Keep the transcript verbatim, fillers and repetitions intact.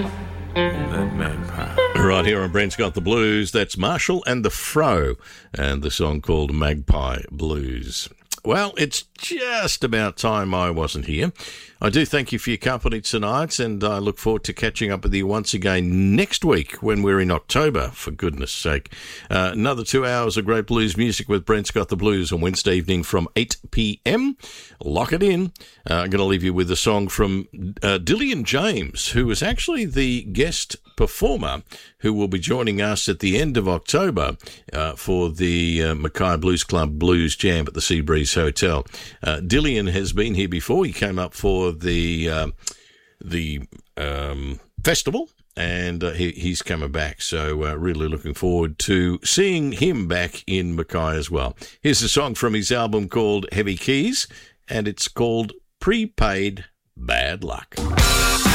That magpie. Right here on Brent's Got the Blues, that's Marshall and the Fro, and the song called Magpie Blues. Well, it's just about time I wasn't here. I do thank you for your company tonight, and I look forward to catching up with you once again next week when we're in October, for goodness sake. Uh, another two hours of great blues music with Brent's Got the Blues on Wednesday evening from eight p.m. Lock it in. Uh, I'm going to leave you with a song from uh, Dillian James, who is actually the guest performer who will be joining us at the end of October uh, for the uh, Mackay Blues Club Blues Jam at the Seabreeze Hotel. Uh, Dillian has been here before. He came up for the uh, the um, festival, and uh, he, he's coming back. So uh, really looking forward to seeing him back in Mackay as well. Here's a song from his album called Heavy Keys, and it's called Prepaid Bad Luck.